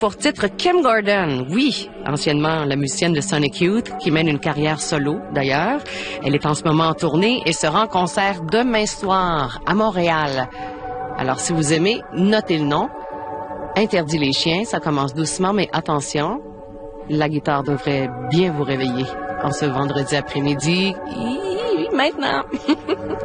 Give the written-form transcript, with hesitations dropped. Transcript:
Pour titre, Kim Gordon, oui, anciennement la musicienne de Sonic Youth, qui mène une carrière solo d'ailleurs. Elle est en ce moment en tournée et sera en concert demain soir à Montréal. Alors si vous aimez, notez le nom. Interdit les chiens, ça commence doucement, mais attention, la guitare devrait bien vous réveiller en ce vendredi après-midi. Maintenant!